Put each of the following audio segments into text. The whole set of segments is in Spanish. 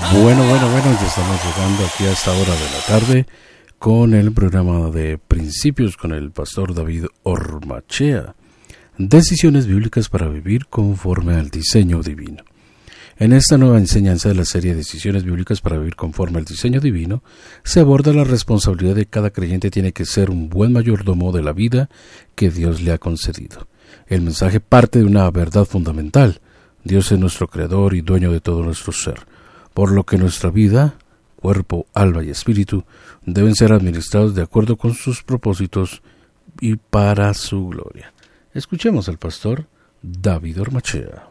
Bueno, ya estamos llegando aquí a esta hora de la tarde con el programa de Principios con el pastor David Ormachea. Decisiones bíblicas para vivir conforme al diseño divino. En esta nueva enseñanza de la serie Decisiones bíblicas para vivir conforme al diseño divino, se aborda la responsabilidad de cada creyente tiene que ser un buen mayordomo de la vida que Dios le ha concedido. El mensaje parte de una verdad fundamental. Dios es nuestro creador y dueño de todo nuestro ser, por lo que nuestra vida, cuerpo, alma y espíritu deben ser administrados de acuerdo con sus propósitos y para su gloria. Escuchemos al pastor David Ormachea.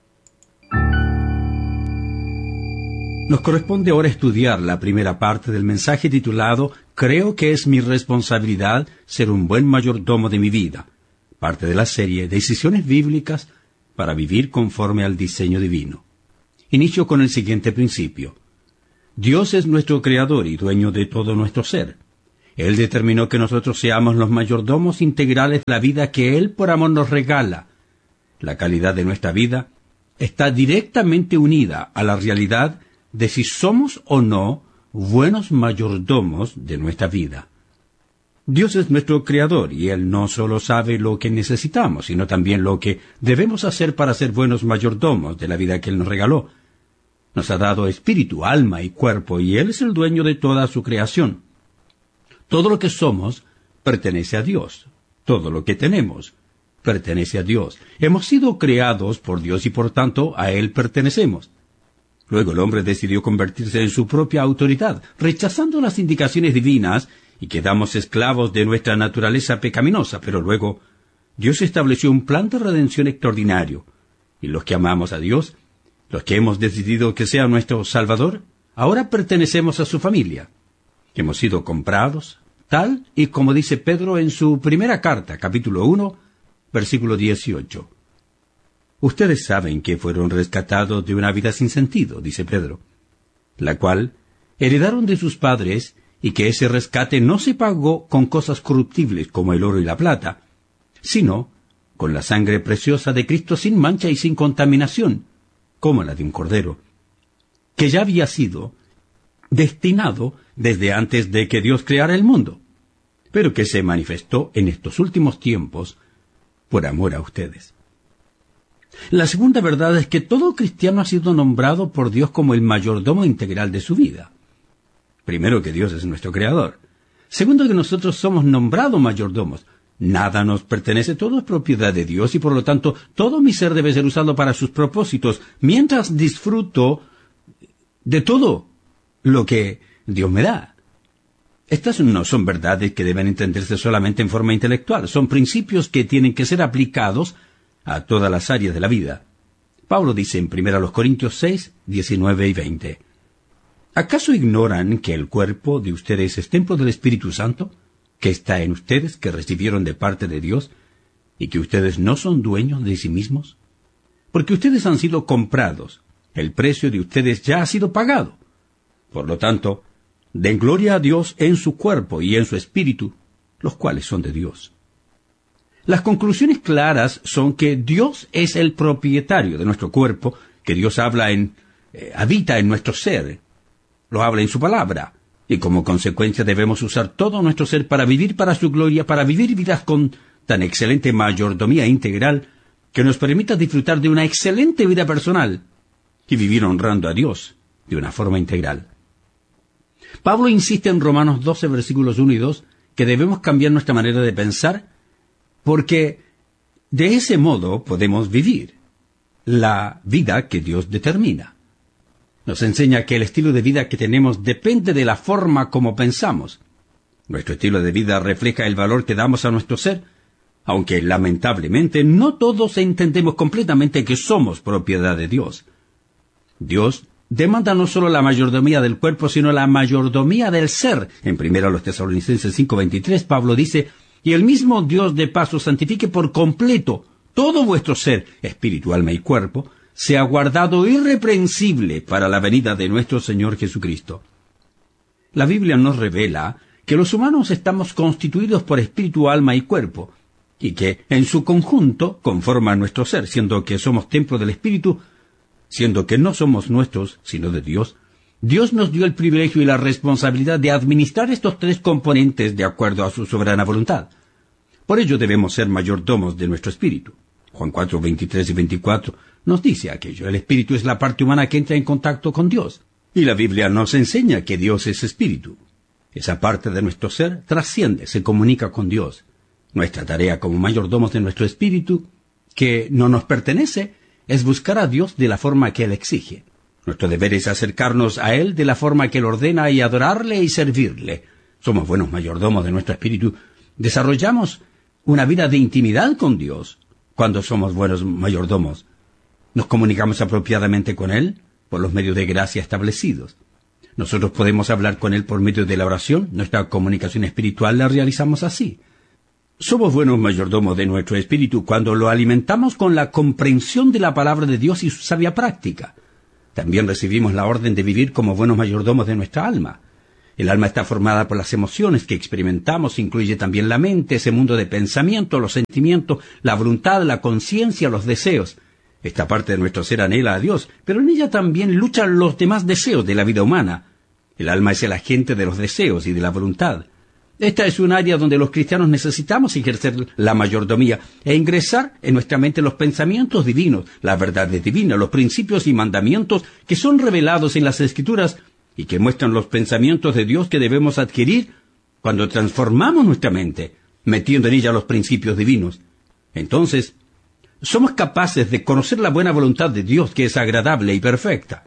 Nos corresponde ahora estudiar la primera parte del mensaje titulado Creo que es mi responsabilidad ser un buen mayordomo de mi vida, parte de la serie Decisiones bíblicas para vivir conforme al diseño divino. Inicio con el siguiente principio. Dios es nuestro creador y dueño de todo nuestro ser. Él determinó que nosotros seamos los mayordomos integrales de la vida que Él por amor nos regala. La calidad de nuestra vida está directamente unida a la realidad de si somos o no buenos mayordomos de nuestra vida. Dios es nuestro creador y Él no solo sabe lo que necesitamos, sino también lo que debemos hacer para ser buenos mayordomos de la vida que Él nos regaló. Nos ha dado espíritu, alma y cuerpo, y Él es el dueño de toda su creación. Todo lo que somos pertenece a Dios. Todo lo que tenemos pertenece a Dios. Hemos sido creados por Dios y por tanto a Él pertenecemos. Luego el hombre decidió convertirse en su propia autoridad, rechazando las indicaciones divinas, y quedamos esclavos de nuestra naturaleza pecaminosa. Pero luego Dios estableció un plan de redención extraordinario, y los que amamos a Dios, los que hemos decidido que sea nuestro Salvador, ahora pertenecemos a su familia. Hemos sido comprados, tal y como dice Pedro en su primera carta, capítulo 1, versículo 18. Ustedes saben que fueron rescatados de una vida sin sentido, dice Pedro, la cual heredaron de sus padres, y que ese rescate no se pagó con cosas corruptibles como el oro y la plata, sino con la sangre preciosa de Cristo sin mancha y sin contaminación, como la de un cordero, que ya había sido destinado desde antes de que Dios creara el mundo, pero que se manifestó en estos últimos tiempos por amor a ustedes. La segunda verdad es que todo cristiano ha sido nombrado por Dios como el mayordomo integral de su vida. Primero, que Dios es nuestro creador. Segundo, que nosotros somos nombrados mayordomos. Nada nos pertenece, todo es propiedad de Dios y por lo tanto todo mi ser debe ser usado para sus propósitos, mientras disfruto de todo lo que Dios me da. Estas no son verdades que deben entenderse solamente en forma intelectual, son principios que tienen que ser aplicados a todas las áreas de la vida. Pablo dice en 1 Corintios 6, 19 y 20, ¿acaso ignoran que el cuerpo de ustedes es templo del Espíritu Santo, que está en ustedes, que recibieron de parte de Dios, y que ustedes no son dueños de sí mismos? Porque ustedes han sido comprados, el precio de ustedes ya ha sido pagado. Por lo tanto, den gloria a Dios en su cuerpo y en su espíritu, los cuales son de Dios. Las conclusiones claras son que Dios es el propietario de nuestro cuerpo, que Dios habita en nuestro ser, lo habla en su palabra, y como consecuencia debemos usar todo nuestro ser para vivir para su gloria, para vivir vidas con tan excelente mayordomía integral, que nos permita disfrutar de una excelente vida personal y vivir honrando a Dios de una forma integral. Pablo insiste en Romanos 12, versículos 1 y 2, que debemos cambiar nuestra manera de pensar, porque de ese modo podemos vivir la vida que Dios determina. Nos enseña que el estilo de vida que tenemos depende de la forma como pensamos. Nuestro estilo de vida refleja el valor que damos a nuestro ser, aunque lamentablemente no todos entendemos completamente que somos propiedad de Dios. Dios demanda no solo la mayordomía del cuerpo, sino la mayordomía del ser. En 1 Tesalonicenses 5:23, Pablo dice, y el mismo Dios de paz os santifique por completo todo vuestro ser, espíritu, alma y cuerpo, sea guardado irreprensible para la venida de nuestro Señor Jesucristo. La Biblia nos revela que los humanos estamos constituidos por espíritu, alma y cuerpo, y que en su conjunto conforman nuestro ser, siendo que somos templo del Espíritu, siendo que no somos nuestros, sino de Dios, Dios nos dio el privilegio y la responsabilidad de administrar estos tres componentes de acuerdo a su soberana voluntad. Por ello debemos ser mayordomos de nuestro espíritu. Juan 4, 23 y 24 nos dice aquello. El espíritu es la parte humana que entra en contacto con Dios. Y la Biblia nos enseña que Dios es espíritu. Esa parte de nuestro ser trasciende, se comunica con Dios. Nuestra tarea como mayordomos de nuestro espíritu, que no nos pertenece, es buscar a Dios de la forma que Él exige. Nuestro deber es acercarnos a Él de la forma que Él ordena y adorarle y servirle. Somos buenos mayordomos de nuestro espíritu. Desarrollamos una vida de intimidad con Dios cuando somos buenos mayordomos. Nos comunicamos apropiadamente con Él por los medios de gracia establecidos. Nosotros podemos hablar con Él por medio de la oración. Nuestra comunicación espiritual la realizamos así. Somos buenos mayordomos de nuestro espíritu cuando lo alimentamos con la comprensión de la palabra de Dios y su sabia práctica. También recibimos la orden de vivir como buenos mayordomos de nuestra alma. El alma está formada por las emociones que experimentamos, incluye también la mente, ese mundo de pensamiento, los sentimientos, la voluntad, la conciencia, los deseos. Esta parte de nuestro ser anhela a Dios, pero en ella también luchan los demás deseos de la vida humana. El alma es el agente de los deseos y de la voluntad. Esta es un área donde los cristianos necesitamos ejercer la mayordomía e ingresar en nuestra mente los pensamientos divinos, las verdades divinas, los principios y mandamientos que son revelados en las Escrituras y que muestran los pensamientos de Dios que debemos adquirir cuando transformamos nuestra mente, metiendo en ella los principios divinos. Entonces, somos capaces de conocer la buena voluntad de Dios, que es agradable y perfecta.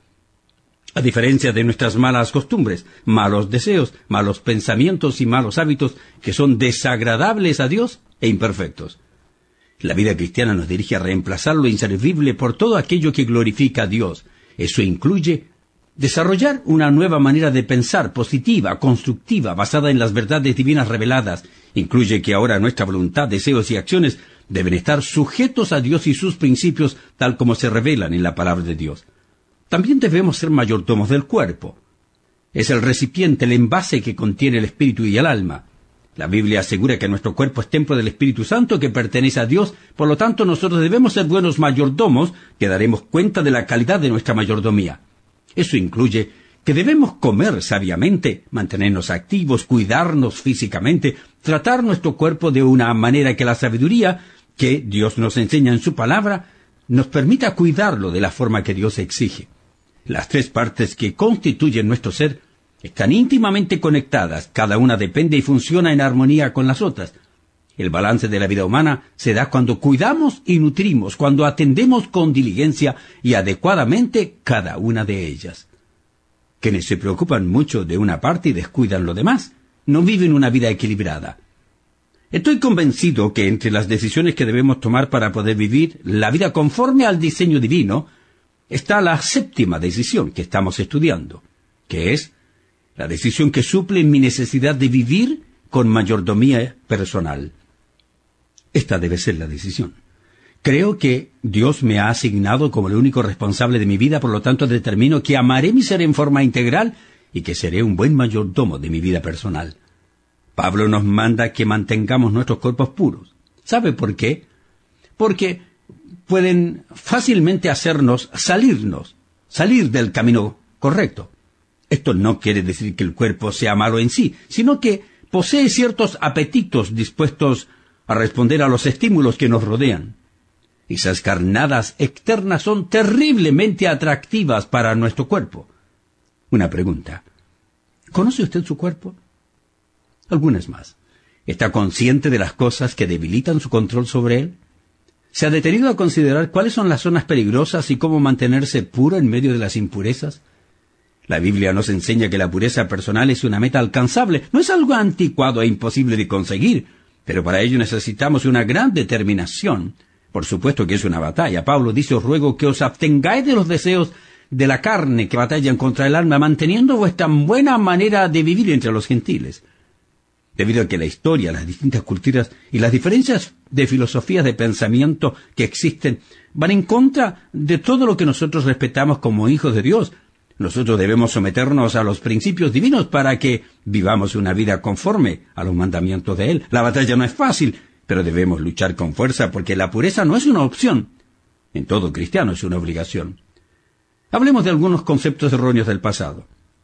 A diferencia de nuestras malas costumbres, malos deseos, malos pensamientos y malos hábitos que son desagradables a Dios e imperfectos. La vida cristiana nos dirige a reemplazar lo inservible por todo aquello que glorifica a Dios. Eso incluye desarrollar una nueva manera de pensar, positiva, constructiva, basada en las verdades divinas reveladas. Incluye que ahora nuestra voluntad, deseos y acciones deben estar sujetos a Dios y sus principios tal como se revelan en la palabra de Dios. También debemos ser mayordomos del cuerpo. Es el recipiente, el envase que contiene el espíritu y el alma. La Biblia asegura que nuestro cuerpo es templo del Espíritu Santo que pertenece a Dios, por lo tanto nosotros debemos ser buenos mayordomos que daremos cuenta de la calidad de nuestra mayordomía. Eso incluye que debemos comer sabiamente, mantenernos activos, cuidarnos físicamente, tratar nuestro cuerpo de una manera que la sabiduría que Dios nos enseña en su palabra nos permita cuidarlo de la forma que Dios exige. Las tres partes que constituyen nuestro ser están íntimamente conectadas, cada una depende y funciona en armonía con las otras. El balance de la vida humana se da cuando cuidamos y nutrimos, cuando atendemos con diligencia y adecuadamente cada una de ellas. Quienes se preocupan mucho de una parte y descuidan lo demás, no viven una vida equilibrada. Estoy convencido que entre las decisiones que debemos tomar para poder vivir la vida conforme al diseño divino, está la séptima decisión que estamos estudiando, que es la decisión que suple mi necesidad de vivir con mayordomía personal. Esta debe ser la decisión. Creo que Dios me ha asignado como el único responsable de mi vida, por lo tanto determino que amaré mi ser en forma integral y que seré un buen mayordomo de mi vida personal. Pablo nos manda que mantengamos nuestros cuerpos puros. ¿Sabe por qué? Porque pueden fácilmente hacernos salir del camino correcto. Esto no quiere decir que el cuerpo sea malo en sí, sino que posee ciertos apetitos dispuestos a responder a los estímulos que nos rodean. Esas carnadas externas son terriblemente atractivas para nuestro cuerpo. Una pregunta. ¿Conoce usted su cuerpo? Algunas más. ¿Está consciente de las cosas que debilitan su control sobre él? ¿Se ha detenido a considerar cuáles son las zonas peligrosas y cómo mantenerse puro en medio de las impurezas? La Biblia nos enseña que la pureza personal es una meta alcanzable. No es algo anticuado e imposible de conseguir, pero para ello necesitamos una gran determinación. Por supuesto que es una batalla. Pablo dice: os ruego que os abstengáis de los deseos de la carne que batallan contra el alma, manteniendo vuestra buena manera de vivir entre los gentiles. Debido a que la historia, las distintas culturas y las diferencias de filosofías de pensamiento que existen van en contra de todo lo que nosotros respetamos como hijos de Dios, nosotros debemos someternos a los principios divinos para que vivamos una vida conforme a los mandamientos de Él. La batalla no es fácil, pero debemos luchar con fuerza porque la pureza no es una opción. En todo cristiano es una obligación. Hablemos de algunos conceptos erróneos del pasado.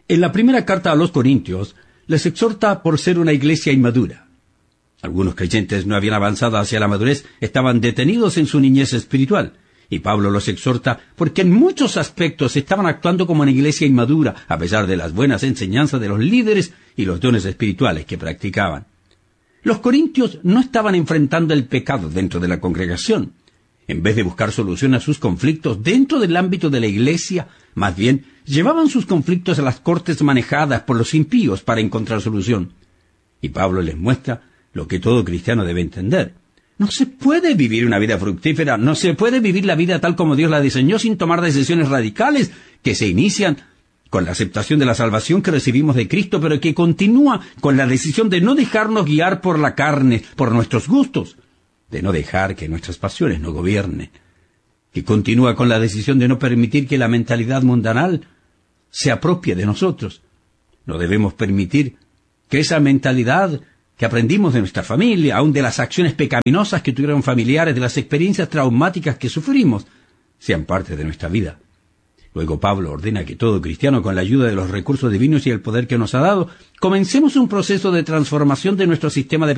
En la primera carta a los Corintios, les exhorta por ser una iglesia inmadura. Algunos creyentes no habían avanzado hacia la madurez, estaban detenidos en su niñez espiritual. Y Pablo los exhorta porque en muchos aspectos estaban actuando como una iglesia inmadura, a pesar de las buenas enseñanzas de los líderes y los dones espirituales que practicaban. Los corintios no estaban enfrentando el pecado dentro de la congregación. En vez de buscar solución a sus conflictos dentro del ámbito de la iglesia, más bien llevaban sus conflictos a las cortes manejadas por los impíos para encontrar solución. Y Pablo les muestra lo que todo cristiano debe entender. No se puede vivir una vida fructífera, no se puede vivir la vida tal como Dios la diseñó sin tomar decisiones radicales que se inician con la aceptación de la salvación que recibimos de Cristo, pero que continúa con la decisión de no dejarnos guiar por la carne, por nuestros gustos, de no dejar que nuestras pasiones nos gobiernen, que continúa con la decisión de no permitir que la mentalidad mundanal se apropie de nosotros. No debemos permitir que esa mentalidad que aprendimos de nuestra familia, aun de las acciones pecaminosas que tuvieron familiares, de las experiencias traumáticas que sufrimos, sean parte de nuestra vida. Luego Pablo ordena que todo cristiano, con la ayuda de los recursos divinos y el poder que nos ha dado, comencemos un proceso de transformación de nuestro sistema de